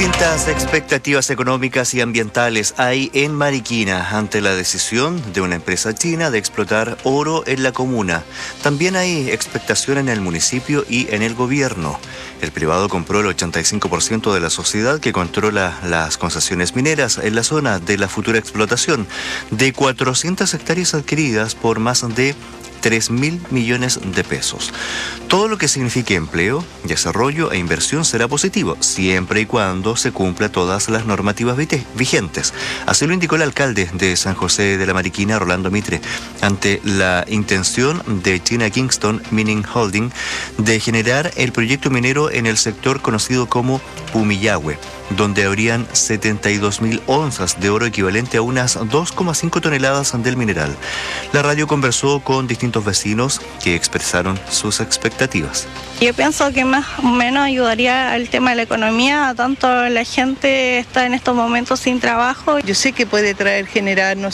Distintas expectativas económicas y ambientales hay en Mariquina ante la decisión de una empresa china de explotar oro en la comuna. También hay expectación en el municipio y en el gobierno. El privado compró el 85% de la sociedad que controla las concesiones mineras en la zona de la futura explotación de 400 hectáreas adquiridas por más de 3.000 millones de pesos. Todo lo que signifique empleo, desarrollo e inversión será positivo, siempre y cuando se cumpla todas las normativas vigentes. Así lo indicó el alcalde de San José de la Mariquina, Rolando Mitre, ante la intención de China Kingston Mining Holding de generar el proyecto minero en el sector conocido como Pumillahue, donde habrían 72.000 onzas de oro equivalente a unas 2,5 toneladas del mineral. La radio conversó con distintos vecinos que expresaron sus expectativas. Yo pienso que más o menos ayudaría al tema de la economía, tanto la gente está en estos momentos sin trabajo. Yo sé que puede generar, no